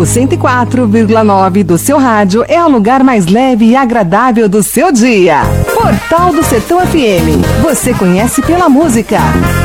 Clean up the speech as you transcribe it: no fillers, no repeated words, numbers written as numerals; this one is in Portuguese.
104,9 do seu rádio é o lugar mais leve e agradável do seu dia. Portal do Sertão FM. Você conhece pela música.